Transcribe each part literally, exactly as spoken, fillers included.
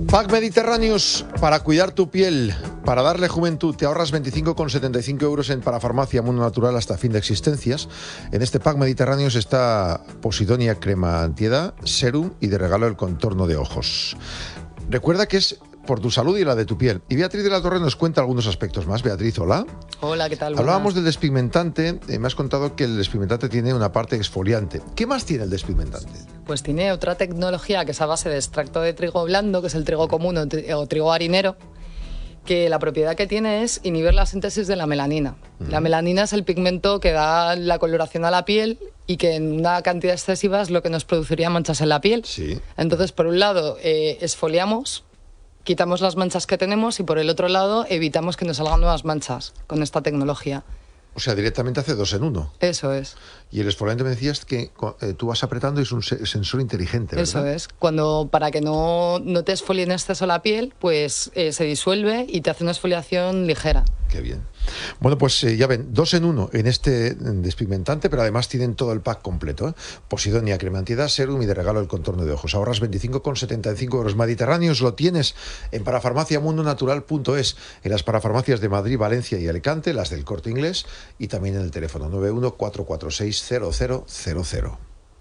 Pack Mediterráneos para cuidar tu piel, para darle juventud. Te ahorras veinticinco con setenta y cinco euros en Parafarmacia Mundo Natural hasta fin de existencias. En este Pack Mediterráneos está Posidonia crema antiedad, serum y de regalo el contorno de ojos. Recuerda que es por tu salud y la de tu piel. Y Beatriz de la Torre nos cuenta algunos aspectos más. Beatriz, hola. Hola, ¿qué tal? Hablábamos del despigmentante. Eh, me has contado que el despigmentante tiene una parte exfoliante. ¿Qué más tiene el despigmentante? Pues tiene otra tecnología que es a base de extracto de trigo blando, que es el trigo común o, tri o trigo harinero, que la propiedad que tiene es inhibir la síntesis de la melanina. Mm. La melanina es el pigmento que da la coloración a la piel y que en una cantidad excesiva es lo que nos produciría manchas en la piel. Sí. Entonces, por un lado, eh, exfoliamos, quitamos las manchas que tenemos y por el otro lado evitamos que nos salgan nuevas manchas con esta tecnología. O sea, directamente hace dos en uno. Eso es. Y el exfoliante me decías que eh, tú vas apretando y es un se sensor inteligente, ¿verdad? Eso es. Cuando, para que no, no te exfolie en exceso la piel, pues eh, se disuelve y te hace una exfoliación ligera. Qué bien. Bueno, pues eh, ya ven, dos en uno en este despigmentante, pero además tienen todo el pack completo, ¿eh? Posidonia crema antiedad, serum y de regalo el contorno de ojos. Ahorras veinticinco con setenta y cinco euros. Mediterráneos lo tienes en parafarmacia mundo natural punto es, en las parafarmacias de Madrid, Valencia y Alicante, las del Corte Inglés, y también en el teléfono nueve uno cuatro cuatro seis cero cero cero cero.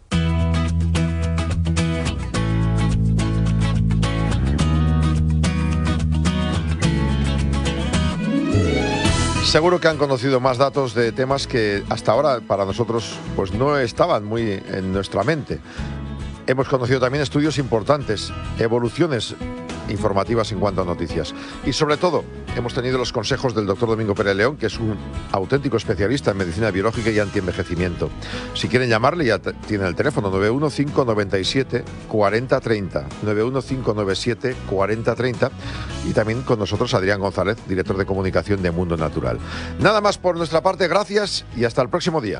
Seguro que han conocido más datos de temas que hasta ahora para nosotros pues no estaban muy en nuestra mente. Hemos conocido también estudios importantes, evoluciones informativas en cuanto a noticias. Y sobre todo, hemos tenido los consejos del doctor Domingo Pérez León, que es un auténtico especialista en medicina biológica y antienvejecimiento. Si quieren llamarle, ya tienen el teléfono nueve uno cinco nueve siete cuatro cero tres cero, nueve uno cinco nueve siete cuatro cero tres cero, y también con nosotros Adrián González, director de comunicación de Mundo Natural. Nada más por nuestra parte, gracias y hasta el próximo día.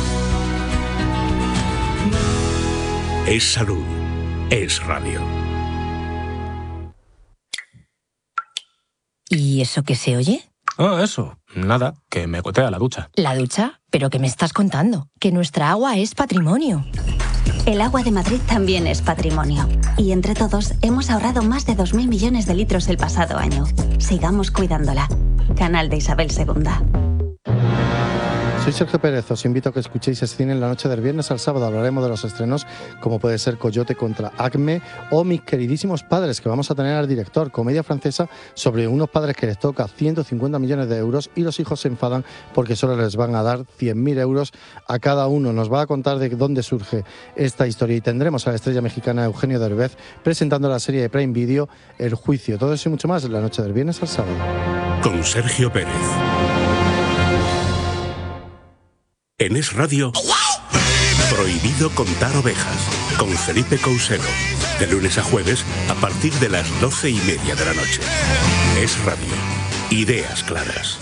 Es salud, es radio. ¿Y eso qué se oye? Ah, eso. Nada, que me gotea la ducha. ¿La ducha? ¿Pero qué me estás contando? Que nuestra agua es patrimonio. El agua de Madrid también es patrimonio. Y entre todos hemos ahorrado más de dos mil millones de litros el pasado año. Sigamos cuidándola. Canal de Isabel segunda. Soy Sergio Pérez, os invito a que escuchéis Cine en la noche del viernes al sábado. Hablaremos de los estrenos como puede ser Coyote contra Acme o Mis queridísimos padres, que vamos a tener al director, comedia francesa sobre unos padres que les toca ciento cincuenta millones de euros y los hijos se enfadan porque solo les van a dar cien mil euros a cada uno. Nos va a contar de dónde surge esta historia y tendremos a la estrella mexicana Eugenio Derbez presentando la serie de Prime Video El Juicio. Todo eso y mucho más en la noche del viernes al sábado. Con Sergio Pérez. En Es Radio, Prohibido contar ovejas, con Felipe Couselo, de lunes a jueves a partir de las doce y media de la noche. Es Radio, ideas claras.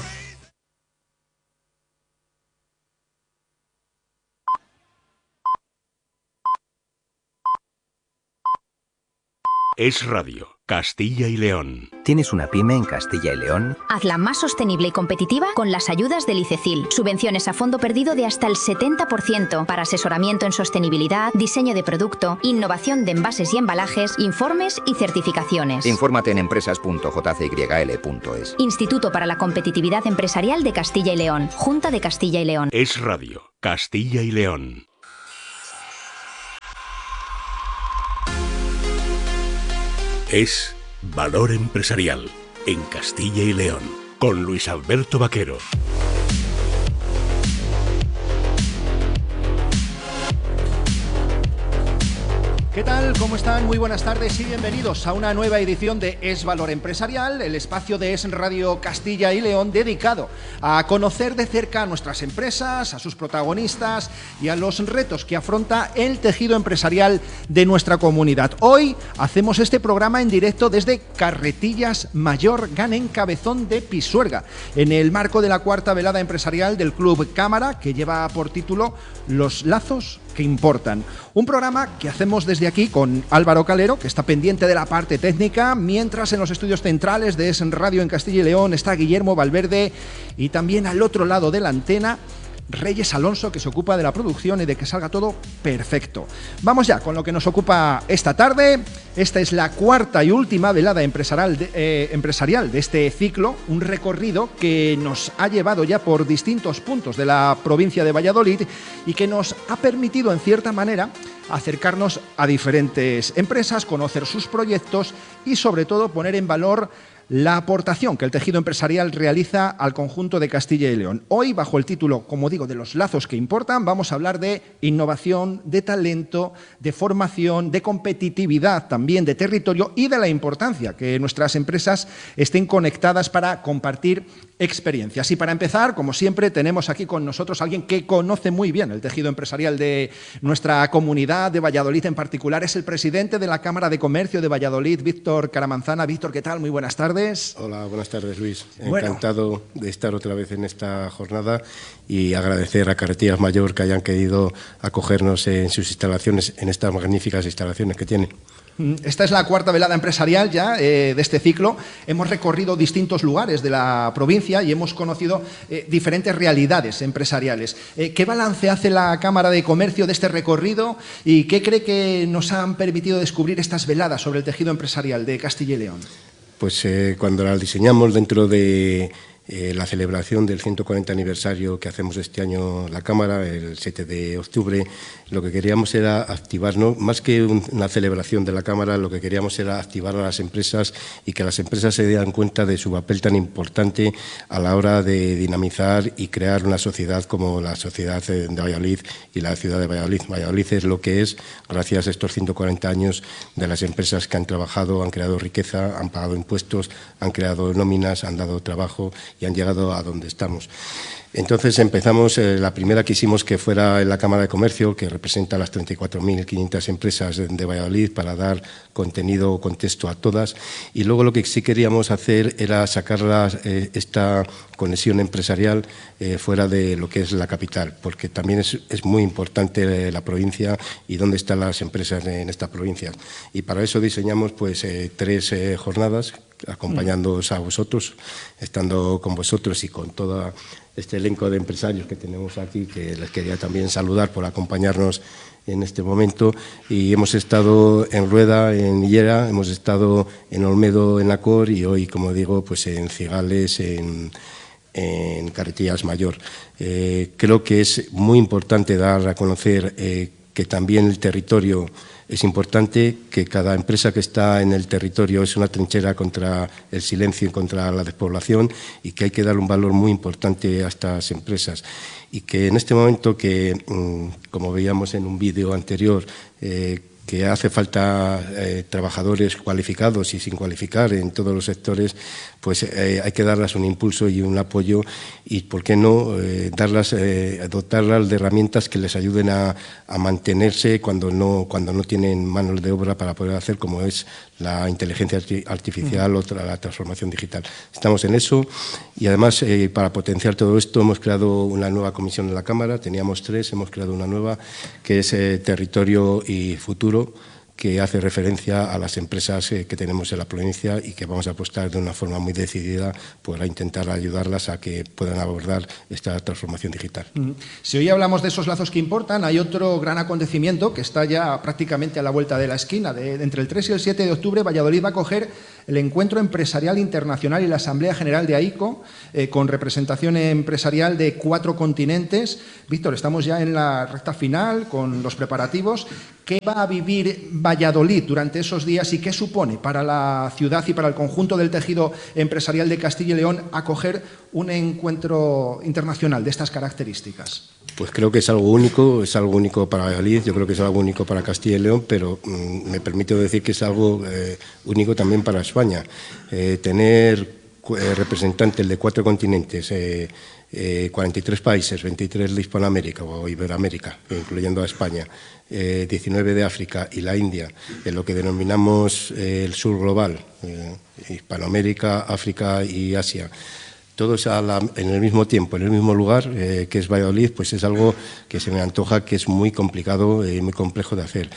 Es Radio, Castilla y León. ¿Tienes una pyme en Castilla y León? Hazla más sostenible y competitiva con las ayudas del ICECIL. Subvenciones a fondo perdido de hasta el setenta por ciento para asesoramiento en sostenibilidad, diseño de producto, innovación de envases y embalajes, informes y certificaciones. Infórmate en empresas punto j c y l punto es. Instituto para la Competitividad Empresarial de Castilla y León. Junta de Castilla y León. Es Radio, Castilla y León. Es Valor Empresarial en Castilla y León, con Luis Alberto Vaquero. ¿Qué tal? ¿Cómo están? Muy buenas tardes y bienvenidos a una nueva edición de Es Valor Empresarial, el espacio de Es Radio Castilla y León dedicado a conocer de cerca a nuestras empresas, a sus protagonistas y a los retos que afronta el tejido empresarial de nuestra comunidad. Hoy hacemos este programa en directo desde Carretillas Mayor Gan Cabezón de Pisuerga, en el marco de la cuarta velada empresarial del Club Cámara, que lleva por título Los lazos que importan. Un programa que hacemos desde aquí con Álvaro Calero, que está pendiente de la parte técnica, mientras en los estudios centrales de Es Radio en Castilla y León está Guillermo Valverde y también al otro lado de la antena Reyes Alonso, que se ocupa de la producción y de que salga todo perfecto. Vamos ya con lo que nos ocupa esta tarde. Esta es la cuarta y última velada empresarial de, eh, empresarial de este ciclo, un recorrido que nos ha llevado ya por distintos puntos de la provincia de Valladolid y que nos ha permitido, en cierta manera, acercarnos a diferentes empresas, conocer sus proyectos y, sobre todo, poner en valor la aportación que el tejido empresarial realiza al conjunto de Castilla y León. Hoy, bajo el título, como digo, de los lazos que importan, vamos a hablar de innovación, de talento, de formación, de competitividad, también de territorio y de la importancia que nuestras empresas estén conectadas para compartir experiencias. Y para empezar, como siempre, tenemos aquí con nosotros a alguien que conoce muy bien el tejido empresarial de nuestra comunidad, de Valladolid en particular. Es el presidente de la Cámara de Comercio de Valladolid, Víctor Caramanzana. Víctor, ¿qué tal? Muy buenas tardes. Hola, buenas tardes, Luis. Bueno. Encantado de estar otra vez en esta jornada y agradecer a Carretillas Mayor que hayan querido acogernos en sus instalaciones, en estas magníficas instalaciones que tienen. Esta es la cuarta velada empresarial ya eh, de este ciclo. Hemos recorrido distintos lugares de la provincia y hemos conocido eh, diferentes realidades empresariales. Eh, ¿Qué balance hace la Cámara de Comercio de este recorrido y qué cree que nos han permitido descubrir estas veladas sobre el tejido empresarial de Castilla y León? Pues eh, cuando las diseñamos dentro de eh, la celebración del ciento cuarenta aniversario que hacemos este año la Cámara, el siete de octubre, lo que queríamos era activarnos, más que un, una celebración de la Cámara, lo que queríamos era activar a las empresas y que las empresas se dieran cuenta de su papel tan importante a la hora de dinamizar y crear una sociedad como la sociedad de Valladolid y la ciudad de Valladolid. Valladolid es lo que es gracias a estos ciento cuarenta años de las empresas que han trabajado, han creado riqueza, han pagado impuestos, han creado nóminas, han dado trabajo y han llegado a donde estamos. Entonces empezamos, eh, la primera quisimos que fuera en la Cámara de Comercio, que representa las treinta y cuatro mil quinientas empresas de, de Valladolid, para dar contenido o contexto a todas. Y luego lo que sí queríamos hacer era sacar la, eh, esta conexión empresarial eh, fuera de lo que es la capital, porque también es, es muy importante eh, la provincia y dónde están las empresas en esta provincia. Y para eso diseñamos pues eh, tres eh, jornadas, acompañándoos a vosotros, estando con vosotros y con toda este elenco de empresarios que tenemos aquí, que les quería también saludar por acompañarnos en este momento. Y hemos estado en Rueda, en Illera, hemos estado en Olmedo, en Acor, y hoy, como digo, pues en Cigales, en, en Carretillas Mayor. Eh, creo que es muy importante dar a conocer eh, que también el territorio es importante, que cada empresa que está en el territorio es una trinchera contra el silencio y contra la despoblación, y que hay que dar un valor muy importante a estas empresas. Y que en este momento que, como veíamos en un vídeo anterior, eh, que hace falta eh, trabajadores cualificados y sin cualificar en todos los sectores, pues eh, hay que darles un impulso y un apoyo y, ¿por qué no?, eh, darlas, eh, dotarlas de herramientas que les ayuden a, a mantenerse cuando no, cuando no tienen manos de obra para poder hacer, como es la inteligencia artificial o la transformación digital. Estamos en eso y, además, eh, para potenciar todo esto, hemos creado una nueva comisión en la Cámara. Teníamos tres, hemos creado una nueva, que es eh, Territorio y Futuro, que hace referencia a las empresas eh, que tenemos en la provincia y que vamos a apostar de una forma muy decidida para intentar ayudarlas a que puedan abordar esta transformación digital. Si hoy hablamos de esos lazos que importan, hay otro gran acontecimiento que está ya prácticamente a la vuelta de la esquina. De, de entre el tres y el siete de octubre, Valladolid va a acoger el Encuentro Empresarial Internacional y la Asamblea General de A I C O, eh, con representación empresarial de cuatro continentes. Víctor, estamos ya en la recta final con los preparativos. ¿Qué va a vivir Valladolid durante esos días y qué supone para la ciudad y para el conjunto del tejido empresarial de Castilla y León acoger un encuentro internacional de estas características? Pues creo que es algo único, es algo único para Valladolid, yo creo que es algo único para Castilla y León, pero mmm, me permito decir que es algo eh, único también para España. Eh, tener eh, representantes de cuatro continentes, eh, eh, cuarenta y tres países, veintitrés de Hispanoamérica o Iberoamérica, incluyendo a España, eh, diecinueve de África y la India, en lo que denominamos eh, el sur global, eh, Hispanoamérica, África y Asia. Todos a la, en el mismo tiempo, en el mismo lugar, eh, que es Valladolid, pues es algo que se me antoja que es muy complicado y eh, muy complejo de hacer.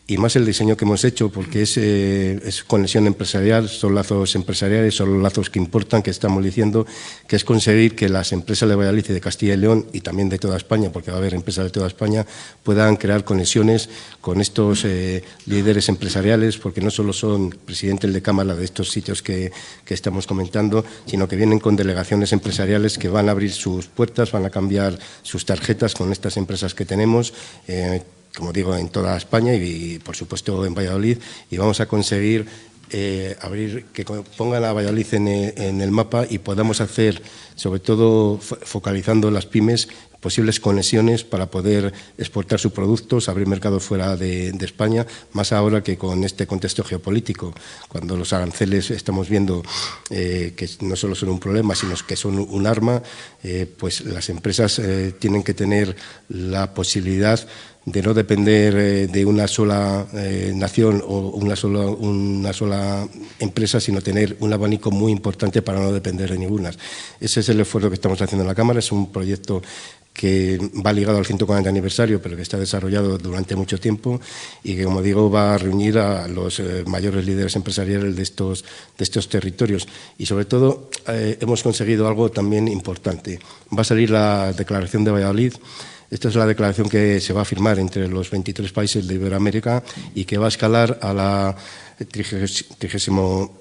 y más el diseño que hemos hecho, porque es, eh, es conexión empresarial, son lazos empresariales, son los lazos que importan, que estamos diciendo, que es conseguir que las empresas de Valladolid y de Castilla y León, y también de toda España, porque va a haber empresas de toda España, puedan crear conexiones con estos eh, líderes empresariales, porque no solo son presidentes de Cámara de estos sitios que, que estamos comentando, sino que vienen con delegaciones empresariales que van a abrir sus puertas, van a cambiar sus tarjetas con estas empresas que tenemos, eh, como digo, en toda España y, y, por supuesto, en Valladolid, y vamos a conseguir eh, abrir, que pongan a Valladolid en el, en el mapa y podamos hacer, sobre todo focalizando las pymes, posibles conexiones para poder exportar sus productos, abrir mercados fuera de, de España, más ahora que con este contexto geopolítico, cuando los aranceles estamos viendo eh, que no solo son un problema, sino que son un arma, eh, pues las empresas eh, tienen que tener la posibilidad de no depender eh, de una sola eh, nación o una sola, una sola empresa, sino tener un abanico muy importante para no depender de ninguna. Ese es el esfuerzo que estamos haciendo en la Cámara, es un proyecto que va ligado al ciento cuarenta aniversario, pero que está desarrollado durante mucho tiempo y que, como digo, va a reunir a los eh, mayores líderes empresariales de estos, de estos territorios. Y, sobre todo, eh, hemos conseguido algo también importante. Va a salir la Declaración de Valladolid. Esta es la declaración que se va a firmar entre los veintitrés países de Iberoamérica y que va a escalar a la trigésimo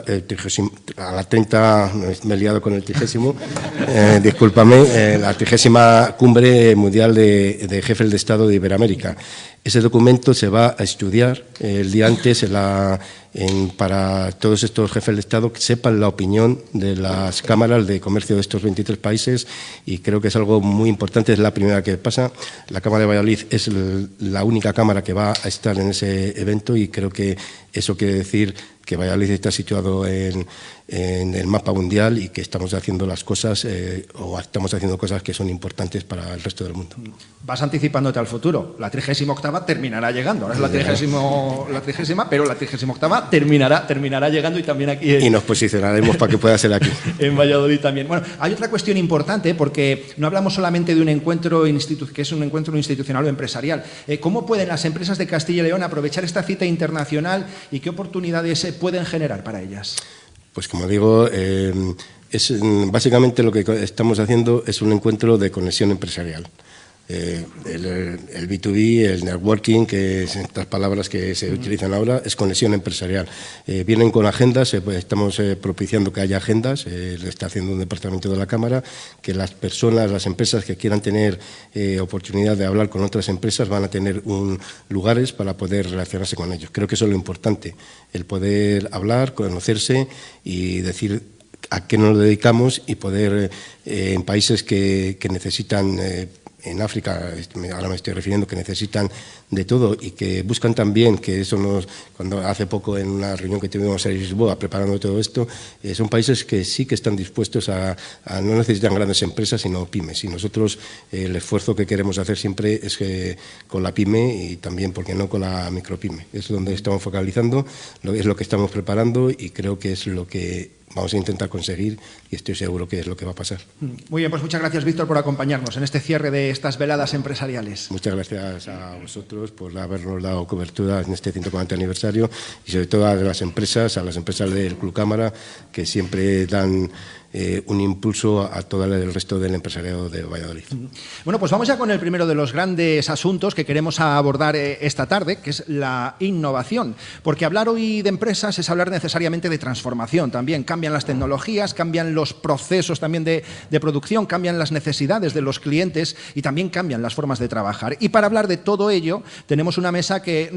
a la treinta, me he liado con el trigésimo, eh, discúlpame, eh, la trigésima cumbre mundial de, de jefes de Estado de Iberoamérica. Ese documento se va a estudiar eh, el día antes en la, en, para todos estos jefes de Estado que sepan la opinión de las cámaras de comercio de estos veintitrés países, y creo que es algo muy importante, es la primera que pasa. La Cámara de Valladolid es el, la única cámara que va a estar en ese evento, y creo que eso quiere decir que Valladolid está situado en, en el mapa mundial y que estamos haciendo las cosas eh, o estamos haciendo cosas que son importantes para el resto del mundo. Vas anticipándote al futuro. La trigésima octava terminará llegando. Ahora es la trigésima, la trigésima, pero la trigésima octava terminará, terminará llegando, y también aquí. En, y nos posicionaremos para que pueda ser aquí. En Valladolid también. Bueno, hay otra cuestión importante, porque no hablamos solamente de un encuentro institu- que es un encuentro institucional o empresarial. Eh, ¿Cómo pueden las empresas de Castilla y León aprovechar esta cita internacional y qué oportunidades eh, pueden generar para ellas? Pues, como digo, eh, es, básicamente lo que estamos haciendo es un encuentro de conexión empresarial. Eh, el, el B dos B, el networking, que es estas palabras que se utilizan ahora, es conexión empresarial. Eh, vienen con agendas, eh, pues estamos eh, propiciando que haya agendas, eh, lo está haciendo un departamento de la Cámara, que las personas, las empresas que quieran tener eh, oportunidad de hablar con otras empresas van a tener un, lugares para poder relacionarse con ellos. Creo que eso es lo importante, el poder hablar, conocerse y decir a qué nos dedicamos, y poder eh, en países que, que necesitan eh, en África, ahora me estoy refiriendo, que necesitan de todo y que buscan también, que eso nos, cuando hace poco en una reunión que tuvimos en Lisboa preparando todo esto, eh, son países que sí que están dispuestos a, a no necesitan grandes empresas, sino pymes. Y nosotros eh, el esfuerzo que queremos hacer siempre es que con la pyme, y también, ¿por qué no?, con la micropyme. Es donde estamos focalizando, lo, es lo que estamos preparando, y creo que es lo que vamos a intentar conseguir, y estoy seguro que es lo que va a pasar. Muy bien, pues muchas gracias, Víctor, por acompañarnos en este cierre de estas veladas empresariales. Muchas gracias a vosotros por habernos dado cobertura en este ciento cuarenta aniversario, y sobre todo a las empresas, a las empresas del Club Cámara, que siempre dan eh, un impulso a todo el resto del empresariado de Valladolid. Bueno, pues vamos ya con el primero de los grandes asuntos que queremos abordar eh, esta tarde, que es la innovación. Porque hablar hoy de empresas es hablar necesariamente de transformación también. Cambian las tecnologías, cambian los procesos también de, de producción, cambian las necesidades de los clientes y también cambian las formas de trabajar. Y para hablar de todo ello, tenemos una mesa que